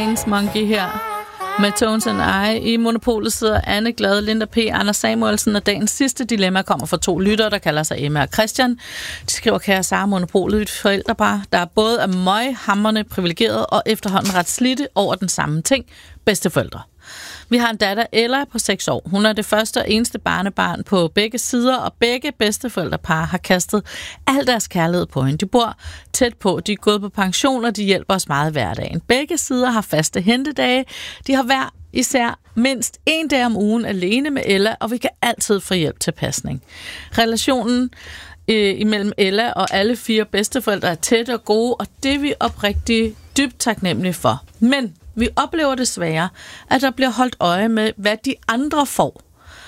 Dance Monkey her med Tones and I. I Monopolet sidder Anne Glad, Linda P., Anders Samuelsen, og dagens sidste dilemma kommer fra 2 lyttere, der kalder sig Emma og Christian. De skriver, kære Sara, Monopolet et forældrepar, der både er møghamrende privilegeret og efterhånden ret slidte over den samme ting. Bedsteforældre. Vi har en datter, Ella, på 6 år. Hun er det første og eneste barnebarn på begge sider, og begge bedsteforældrepar har kastet al deres kærlighed på hende. De bor tæt på, de er gået på pension, og de hjælper os meget hverdagen. Begge sider har faste hentedage. De har hver især mindst 1 dag om ugen alene med Ella, og vi kan altid få hjælp til pasning. Relationen imellem Ella og alle 4 bedsteforældre er tæt og gode, og det er vi oprigtigt dybt taknemmelige for. Men vi oplever desværre, at der bliver holdt øje med, hvad de andre får.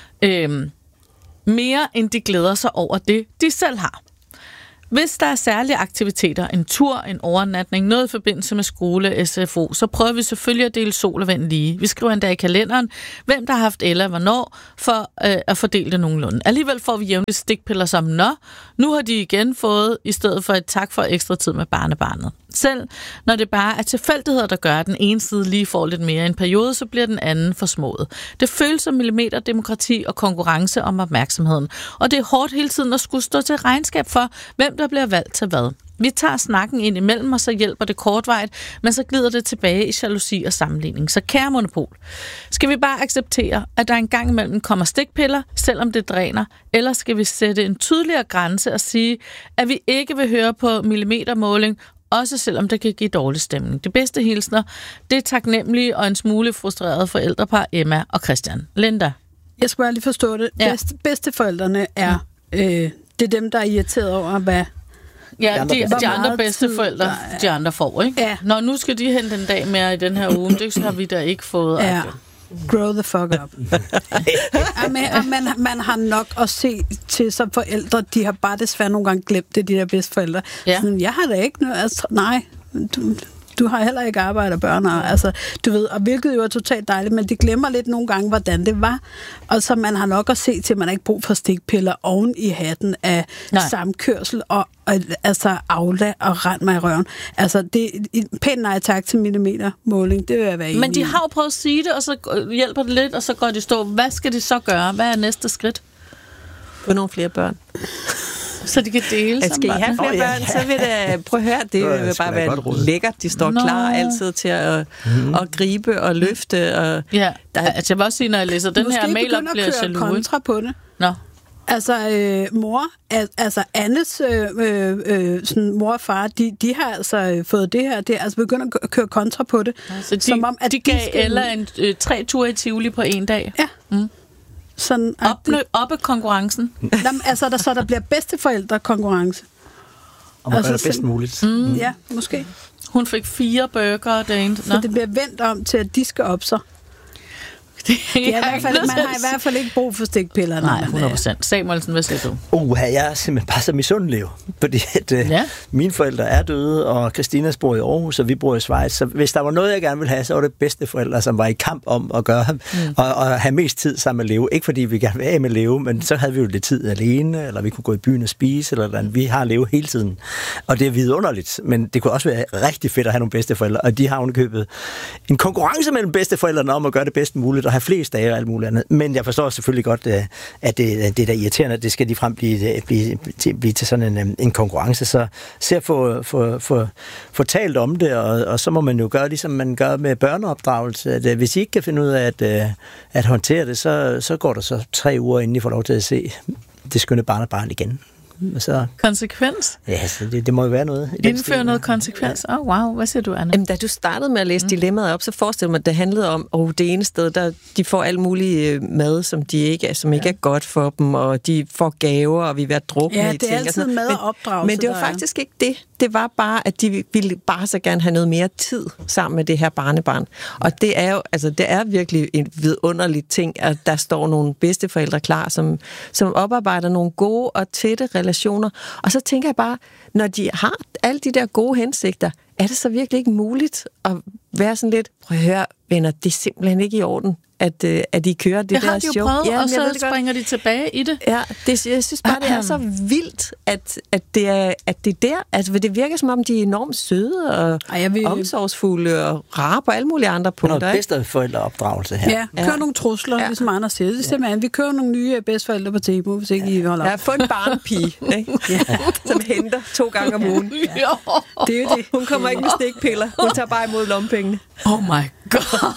Mere end de glæder sig over det, de selv har. Hvis der er særlige aktiviteter, en tur, en overnatning, noget i forbindelse med skole, SFO, så prøver vi selvfølgelig at dele sol og vind lige. Vi skriver endda i kalenderen, hvem der har haft Ella hvornår, for at fordele det nogenlunde. Alligevel får vi jævnligt stikpiller som, nu har de igen fået, i stedet for et tak for ekstra tid med barnebarnet. Selv når det bare er tilfældigheder, der gør, at den ene side lige får lidt mere i en periode, så bliver den anden forsmået. Det føles som millimeterdemokrati og konkurrence om opmærksomheden. Og det er hårdt hele tiden at skulle stå til regnskab for, hvem der bliver valgt til hvad. Vi tager snakken ind imellem, og så hjælper det kortvarigt, men så glider det tilbage i jalousi og sammenligning. Så kære Monopol, skal vi bare acceptere, at der engang imellem kommer stikpiller, selvom det dræner, eller skal vi sætte en tydeligere grænse og sige, at vi ikke vil høre på millimetermåling, også selvom det kan give dårlig stemning. Det bedste hilsner, det er taknemmelige og en smule frustrerede forældrepar Emma og Christian. Linda? Jeg skal bare lige forstå det. Ja. Bedsteforældrene er, det er dem, der er irriteret over, hvad... Ja, de andre bedsteforældre, de andre får, ikke? Ja. Når nu skal de hente en dag mere i den her uge, det har vi da ikke fået. Ja. Grow the fuck up. man har nok at se til som forældre. De har bare desværre nogle gange glemt det, de der bedsteforældre. Ja. Sådan, jeg har da ikke noget... Altså, nej, du har heller ikke arbejde og børn, altså, du ved, og hvilket jo er totalt dejligt, men de glemmer lidt nogle gange, hvordan det var. Og så man har nok at se til, at man ikke brug for stikpiller oven i hatten af samkørsel og altså Aula og rend mig i røven. Altså, det er pænt nej tak til millimetermåling, det vil jeg være enig i. Men de har jo prøvet at sige det, og så hjælper det lidt, og så går de stå. Hvad skal de så gøre? Hvad er næste skridt? Få nogle flere børn. Så de kan dele sammen. Skal I have flere børn, så vil det... Prøv at høre, det vil bare være lækkert. De står klar altid til at gribe og løfte. Og ja, jeg vil også sige, når jeg læser den her mail op, bliver jeg jaloux. Måske kontra på det. Nå. Altså, mor, altså Annes sådan mor og far, de har altså fået det her, det er altså begyndt at køre kontra på det. Altså, som om, at de gav Ella 3 ture i Tivoli på en dag. Ja. Mm. Sådan, oppe konkurrencen. Jamen, altså, så der bliver bedsteforældre konkurrence. Og man gør det bedst muligt. Ja, måske. Hun fik 4 burger derinde. Så det bliver vendt om til, at de skal op sig. Man har i hvert fald ikke brug for stikpiller. Nej, 100%. Samuelsen, hvad siger du? Jeg er simpelthen bare så misundelig, fordi mine forældre er døde, og Christinas bor i Aarhus, og vi bor i Schweiz. Så hvis der var noget, jeg gerne ville have, så var det bedsteforældre, som var i kamp om at gøre og have mest tid sammen med Leo. Ikke fordi vi gerne vil af med Leo, men så havde vi jo lidt tid alene, eller vi kunne gå i byen og spise, eller andet. Vi har Leo hele tiden. Og det er vidunderligt, men det kunne også være rigtig fedt at have nogle bedsteforældre, og de har underkøbet en konkurrence mellem bedsteforældrene om at gøre det bedst muligt, have flest dage og alt muligt andet. Men jeg forstår selvfølgelig godt, at det der irriterende, det skal de frem blive til sådan en konkurrence. Så se at få talt om det, og så må man jo gøre, ligesom man gør med børneopdragelse. At hvis I ikke kan finde ud af at håndtere det, så går der så 3 uger, inden I får lov til at se det skønne barnebarn igen. Så, konsekvens? Ja, så det må jo være noget. Indføre noget konsekvens? Wow, hvad siger du, Anne? Jamen, da du startede med at læse dilemmaet op, så forestiller mig, at det handlede om, det ene sted, der de får alt muligt mad, som ikke er godt for dem, og de får gaver, og vi er ved at drukne i ting. Ja, det er altid mad og opdragelse. Men det var faktisk ikke det. Det var bare, at de ville bare så gerne have noget mere tid sammen med det her barnebarn. Og det er jo, altså, det er virkelig en vidunderlig ting, at der står nogle bedsteforældre klar, som oparbejder nogle gode og tætte relationer. Og så tænker jeg bare, når de har alle de der gode hensigter, er det så virkelig ikke muligt at være sådan lidt, prøv at høre, venner, det er simpelthen ikke i orden, at I kører det der show. Det har de jo prøvet, og så springer de tilbage i det. Ja, jeg synes bare, det er så vildt, at det er der. Altså, det virker som om, de er enormt søde og omsorgsfulde og rare på alle mulige andre punkter. Noget bedste forældreopdragelse her. Ja, kører nogle trusler, ligesom Anders siger. Det simpelthen, vi kører nogle nye bedsteforældre på Temo, hvis ikke I holder op. Ja, få en barnepige, som henter 2 gange om ugen. Det er jo det. Hun kommer ikke med stikpiller. Hun tager bare imod lommepengene. Oh my god.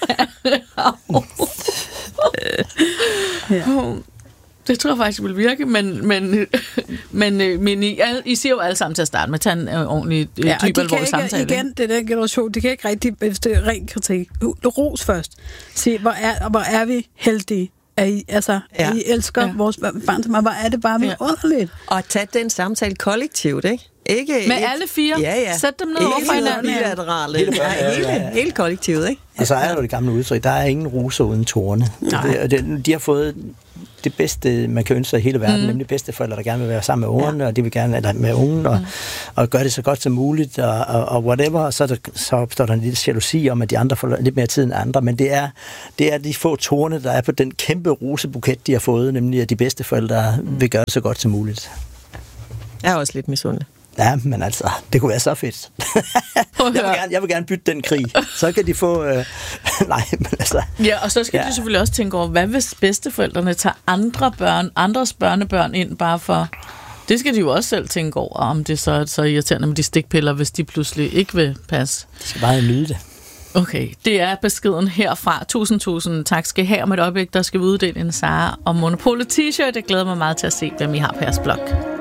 Det tror jeg faktisk vil virke, men I siger jo alle sammen til at starte med at tage en ordentlig dyb alvorlig samtale. Igen, det der generation, det kan ikke rigtig, hvis det er ren kritik. Ros først. Sig, hvor er vi heldige. I elsker vores barn til mig. Hvor er det bare underligt. Og tage den samtale kollektivt, ikke? Med alle 4? Ja. Sæt dem ned over for hinanden. Hele kollektivet, ikke? Og så er der jo det gamle udtryk, der er ingen roser uden torne. De har fået det bedste, man kan ønske sig i hele verden, nemlig bedsteforældre, der gerne vil være sammen med ungerne, og de vil gerne eller med ungen, og gøre det så godt som muligt, og whatever, og så opstår der en lille jalousi om, at de andre får lidt mere tid end andre, men det er de få torne, der er på den kæmpe rosebuket, de har fået, nemlig at de bedsteforældre vil gøre det så godt som muligt. Jeg er også lidt misundelig. Ja, men altså, det kunne være så fedt. jeg vil gerne bytte den krig. Så kan de få... nej, men altså... Ja, og så skal de selvfølgelig også tænke over, hvad hvis bedsteforældrene tager andres børnebørn ind bare for... Det skal de jo også selv tænke over, om det så er så irriterende med de stikpiller, hvis de pludselig ikke vil passe. De skal bare nyde det. Okay, det er beskeden herfra. Tusind tak skal I have. Om et øjeblik, der skal vi uddele en Sara og Monopolet t-shirt. Jeg glæder mig meget til at se, hvem I har på jeres blog.